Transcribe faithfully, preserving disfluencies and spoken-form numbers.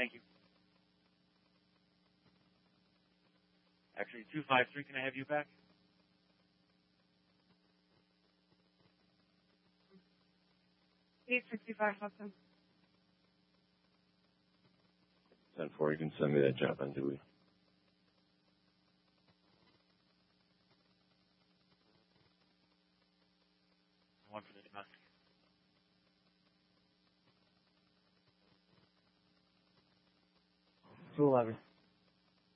Thank you. Actually, two five three, can I have you back? eight sixty-five something. ten four, you can send me that job on Dewey. One for the domestic. two eleven.